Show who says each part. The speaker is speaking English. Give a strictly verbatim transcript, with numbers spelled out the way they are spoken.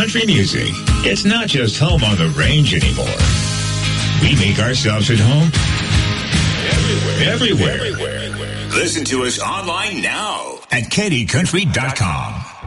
Speaker 1: country music. It's not just home on the range anymore. We make ourselves at home everywhere. Everywhere. Everywhere. Listen to us online now at K D country dot com.